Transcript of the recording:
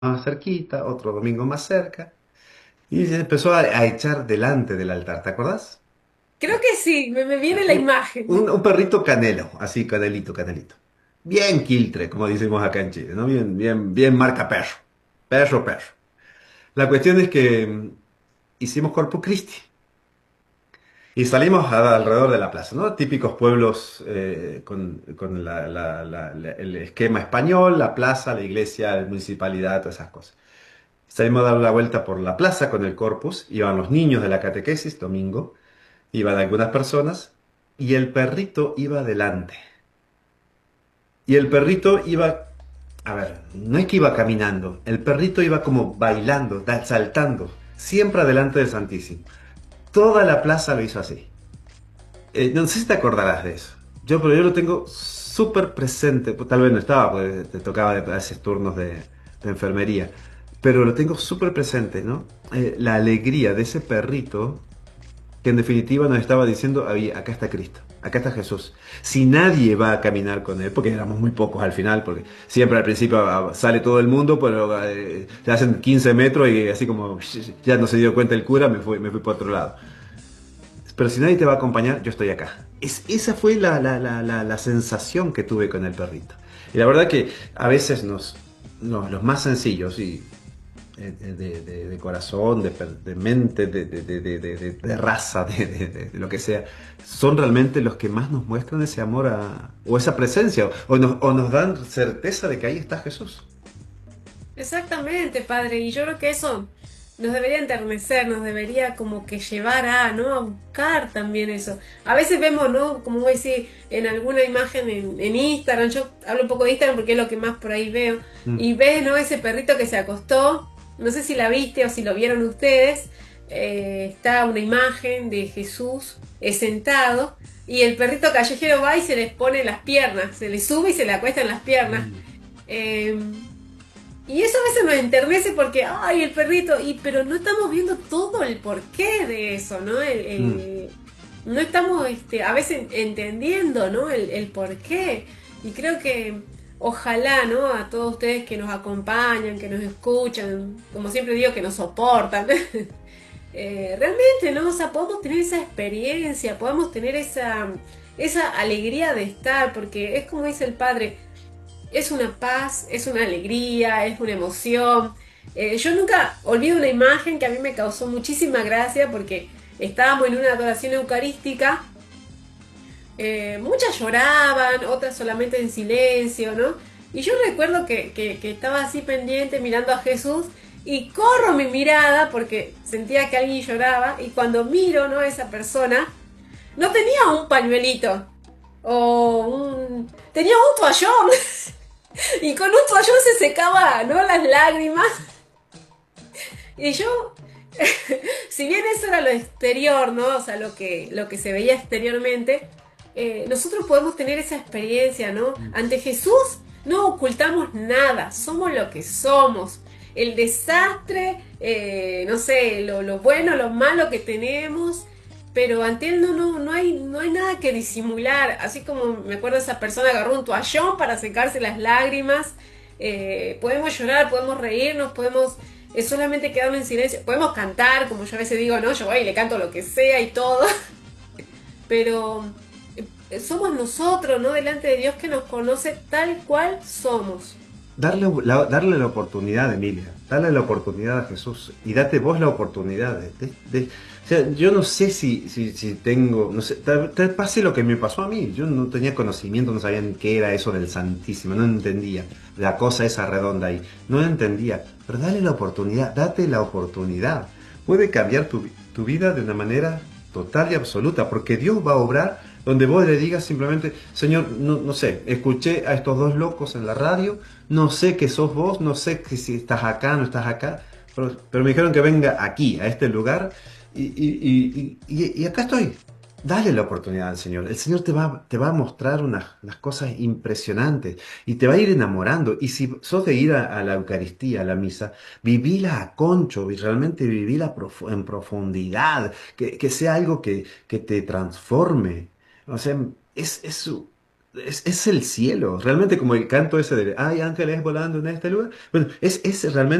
más cerquita, otro domingo más cerca, y se empezó a echar delante del altar, ¿te acordás? Creo que sí, me viene la Un, imagen. un perrito canelo, así, canelito, canelito. Bien quiltre, como decimos acá en Chile, ¿no? Bien, bien, bien marca perro. Perro, perro. La cuestión es que hicimos Corpus Christi y salimos alrededor de la plaza, ¿no? Típicos pueblos con el esquema español, la plaza, la iglesia, la municipalidad, todas esas cosas. Salimos a dar la vuelta por la plaza con el Corpus, iban los niños de la catequesis, domingo, iban algunas personas y el perrito iba delante. Y el perrito iba, a ver, no es que iba caminando, el perrito iba como bailando, saltando, siempre adelante del Santísimo. Toda la plaza lo hizo así. No sé si te acordarás de eso. Pero yo lo tengo súper presente. Pues, tal vez no estaba, porque te tocaba de esos turnos de enfermería. Pero lo tengo súper presente, ¿no? La alegría de ese perrito que en definitiva nos estaba diciendo, acá está Cristo, acá está Jesús. Si nadie va a caminar con él, porque éramos muy pocos al final, porque siempre al principio sale todo el mundo, pero se hacen 15 metros y así como ya no se dio cuenta el cura, me fui por otro lado. Pero si nadie te va a acompañar, yo estoy acá. Esa fue la sensación que tuve con el perrito. Y la verdad que a veces los más sencillos, y de corazón, de mente, de raza, de lo que sea, son realmente los que más nos muestran ese amor o esa presencia, o nos dan certeza de que ahí está Jesús. Exactamente, padre. Y yo creo que eso nos debería enternecer, nos debería como que llevar a, ¿no? A buscar también eso. A veces vemos, ¿no? Como voy a decir, en alguna imagen en Instagram, yo hablo un poco de Instagram porque es lo que más por ahí veo, Mm, y ves, ¿no? Ese perrito que se acostó, no sé si la viste o si lo vieron ustedes, está una imagen de Jesús sentado, y el perrito callejero va y se les pone las piernas, se le sube y se le acuesta en las piernas. mm, Eh, y eso a veces nos enternece porque, ay, el perrito, pero no estamos viendo todo el porqué de eso, ¿no? mm. No estamos a veces entendiendo, ¿no? El porqué. Y creo que ojalá, ¿no? A todos ustedes que nos acompañan, que nos escuchan, como siempre digo, que nos soportan. Realmente, ¿no? O sea, podemos tener esa experiencia, podemos tener esa alegría de estar, porque es como dice el padre, es una paz, es una alegría, es una emoción. Yo nunca olvido una imagen que a mí me causó muchísima gracia porque estábamos en una adoración eucarística, muchas lloraban, otras solamente en silencio, ¿no? Y yo recuerdo que estaba así pendiente mirando a Jesús y corro mi mirada porque sentía que alguien lloraba y cuando miro, ¿no? A esa persona, no tenía un pañuelito o tenía un toallón. Y con un toallón se secaba, ¿no? Las lágrimas. Y yo, si bien eso era lo exterior, ¿no? O sea, lo que se veía exteriormente, nosotros podemos tener esa experiencia, ¿no? Ante Jesús no ocultamos nada, somos lo que somos. El desastre, no sé, lo bueno, lo malo que tenemos, pero ante él no hay nada que disimular. Así como me acuerdo esa persona agarró un toallón para secarse las lágrimas. Podemos llorar, podemos reírnos, podemos solamente quedarnos en silencio. Podemos cantar, como yo a veces digo, no, yo voy y le canto lo que sea y todo. Pero somos nosotros, ¿no? Delante de Dios que nos conoce tal cual somos. Darle la oportunidad, Emilia, darle la oportunidad a Jesús y date vos la oportunidad o sea, yo no sé si tengo, no sé, tal pase lo que me pasó a mí, yo no tenía conocimiento, no sabía ni qué era eso del Santísimo, no entendía la cosa esa redonda ahí, no entendía, pero dale la oportunidad, date la oportunidad, puede cambiar tu vida de una manera total y absoluta, porque Dios va a obrar donde vos le digas simplemente, Señor, no sé, escuché a estos dos locos en la radio, no sé que sos vos, no sé que si estás acá, no estás acá, pero me dijeron que venga aquí, a este lugar, y acá estoy. Dale la oportunidad al Señor. El Señor te va a mostrar unas cosas impresionantes y te va a ir enamorando. Y si sos de ir a la Eucaristía, a la misa, vivila a concho, y realmente vivila en profundidad, que sea algo que te transforme. O sea, es eso. es el cielo, realmente como el canto ese de, hay ángeles volando en este lugar. Bueno, es realmente